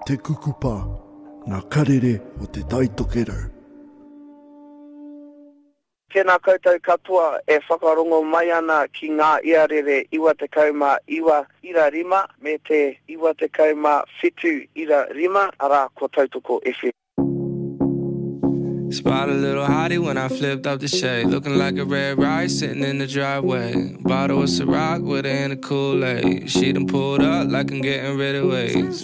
te kukupa, ngā karere o te taitokero. Tēnā koutou katoa e whakarongo mai ana ki ngā iarere 29 ira rima me te 27 ira rima ara ko Tautoko FM. Spot a little hottie when I flipped up the shade. Looking like a red rice sitting in the driveway. Bottle of Ciroc with her in a Kool-Aid. She done pulled up like I'm getting rid of waves.